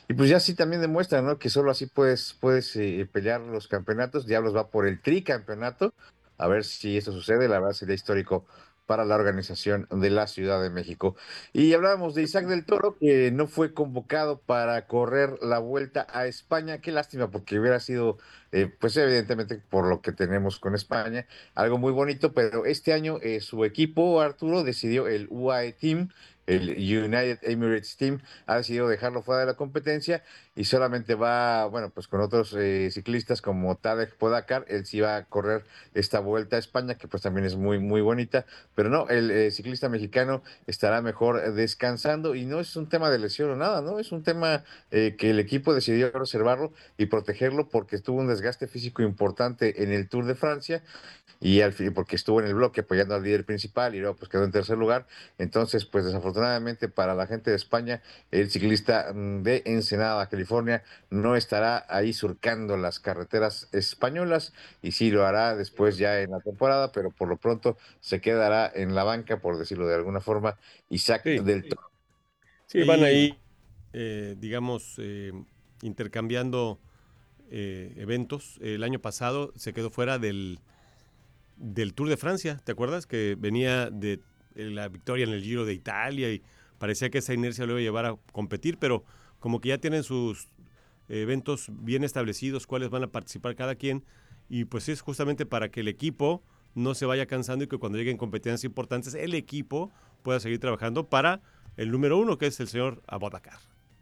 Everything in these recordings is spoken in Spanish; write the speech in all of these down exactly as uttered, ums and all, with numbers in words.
Y pues ya sí también demuestra, ¿no? Que solo así puedes, puedes eh, pelear los campeonatos. Diablos va por el tricampeonato. A ver si eso sucede. La verdad sería histórico para la organización de la Ciudad de México. Y hablábamos de Isaac del Toro, que no fue convocado para correr la Vuelta a España. Qué lástima, porque hubiera sido, eh, pues evidentemente por lo que tenemos con España, algo muy bonito, pero este año eh, su equipo, Arturo, decidió el U A E Team, el United Emirates Team, ha decidido dejarlo fuera de la competencia y solamente va, bueno, pues con otros eh, ciclistas como Tadej Pogačar, él sí va a correr esta Vuelta a España, que pues también es muy, muy bonita, pero no, el eh, ciclista mexicano estará mejor descansando y no es un tema de lesión o nada, ¿no? Es un tema eh, que el equipo decidió reservarlo y protegerlo porque tuvo un desgaste físico importante en el Tour de Francia y al fin, porque estuvo en el bloque apoyando al líder principal y luego pues quedó en tercer lugar. Entonces, pues desafortunadamente para la gente de España, el ciclista mm, de Ensenada, California, no estará ahí surcando las carreteras españolas y sí lo hará después ya en la temporada, pero por lo pronto se quedará en la banca, por decirlo de alguna forma, Isaac Sí, del Toro. sí, van ahí, eh, digamos, eh, intercambiando eh, eventos. El año pasado se quedó fuera del, del Tour de Francia, ¿te acuerdas? Que venía de la victoria en el Giro de Italia y parecía que esa inercia lo iba a llevar a competir, pero como que ya tienen sus eventos bien establecidos, cuáles van a participar cada quien, y pues es justamente para que el equipo no se vaya cansando y que cuando lleguen competencias importantes, el equipo pueda seguir trabajando para el número uno, que es el señor Abodacar.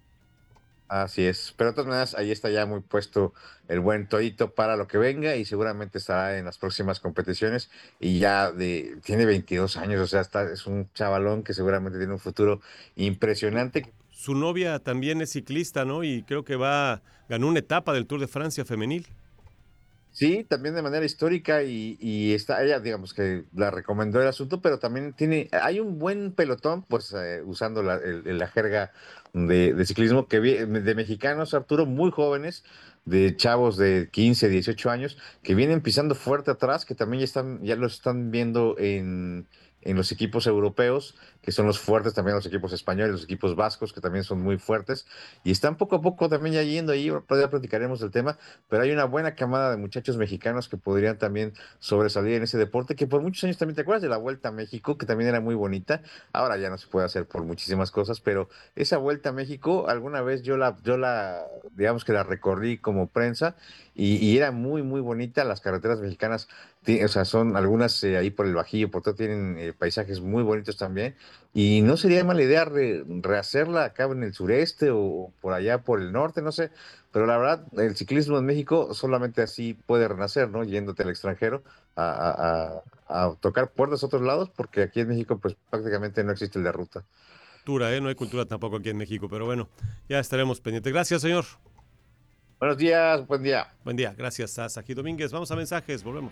Así es, pero de todas maneras ahí está ya muy puesto el buen Torito para lo que venga y seguramente estará en las próximas competiciones y ya de, tiene veintidós años, o sea, está, es un chavalón que seguramente tiene un futuro impresionante. Su novia también es ciclista, ¿no? Y creo que va, ganó una etapa del Tour de Francia femenil. Sí, también de manera histórica y, y está ella, digamos que la recomendó el asunto, pero también tiene, hay un buen pelotón, pues eh, usando la, el- la jerga de, de ciclismo que vi- de mexicanos, Arturo, muy jóvenes, de chavos de quince, dieciocho años, que vienen pisando fuerte atrás, que también ya están, ya lo están viendo en, en los equipos europeos, que son los fuertes, también los equipos españoles, los equipos vascos, que también son muy fuertes, y están poco a poco también ya yendo ahí, ya platicaremos del tema, pero hay una buena camada de muchachos mexicanos que podrían también sobresalir en ese deporte, que por muchos años también, ¿te acuerdas de la Vuelta a México? Que también era muy bonita, ahora ya no se puede hacer por muchísimas cosas, pero esa Vuelta a México, alguna vez yo la, yo la, digamos que la recorrí como prensa y, y era muy, muy bonita, las carreteras mexicanas, ti- o sea, son algunas eh, ahí por el Bajío, por todo tienen eh, paisajes muy bonitos también, y no sería mala idea re- rehacerla acá en el sureste o por allá por el norte, no sé, pero la verdad, el ciclismo en México solamente así puede renacer, ¿no? Yéndote al extranjero a, a- a- a tocar puertas a otros lados, porque aquí en México, pues prácticamente no existe el de ruta. Cultura, ¿eh? No hay cultura tampoco aquí en México, pero bueno, ya estaremos pendientes. Gracias, señor. Buenos días, buen día. Buen día. Gracias a Sají Domínguez. Vamos a mensajes. Volvemos.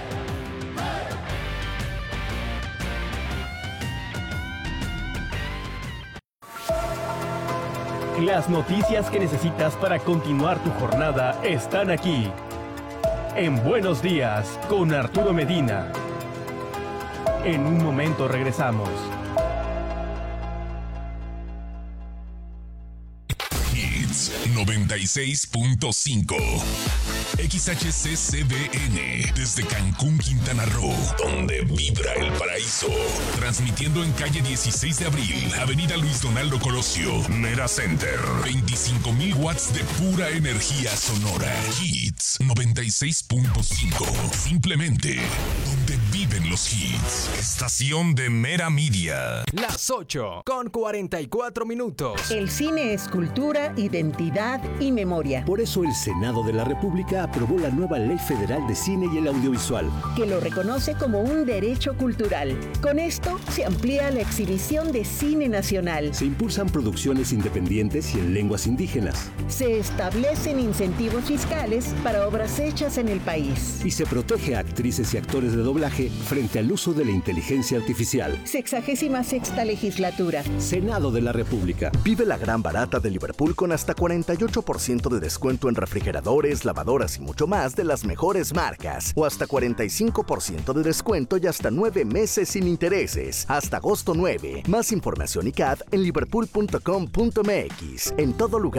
Las noticias que necesitas para continuar tu jornada están aquí. En Buenos Días, con Arturo Medina. En un momento regresamos. Hits noventa y seis punto cinco. X H C C B N desde Cancún, Quintana Roo, donde vibra el paraíso. Transmitiendo en calle dieciséis de abril, Avenida Luis Donaldo Colosio, Mera Center. veinticinco mil watts de pura energía sonora. Hits noventa y seis punto cinco. Simplemente donde viven los hits. Estación de Mera Media. Las ocho con cuarenta y cuatro minutos. El cine es cultura, identidad y memoria. Por eso el Senado de la República aprobó la nueva Ley Federal de Cine y el Audiovisual, Que lo reconoce como un derecho cultural. Con esto se amplía la exhibición de cine nacional. se impulsan producciones independientes y en lenguas indígenas, Se establecen incentivos fiscales para obras hechas en el país. y se protege a actrices y actores de doblaje frente al uso de la inteligencia artificial. Sexagésima sexta legislatura. Senado de la República. Vive la gran barata de Liverpool con hasta cuarenta y ocho por ciento de descuento en refrigeradores, lavadoras y mucho más de las mejores marcas. O hasta cuarenta y cinco por ciento de descuento y hasta nueve meses sin intereses. Hasta agosto nueve. Más información y C A D en liverpool punto com punto m x. En todo lugar.